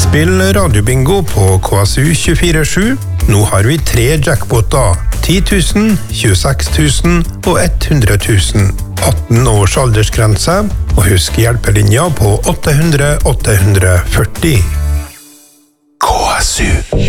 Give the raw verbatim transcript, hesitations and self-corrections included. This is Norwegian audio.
Spill radiobingo på K S U tjuefire sju. Nå har vi tre jackpoter. ti tusen, tjueseks tusen og hundre tusen. atten års aldersgrense, og husk hjelpelinja på åtte hundre åtte hundre førti. K S U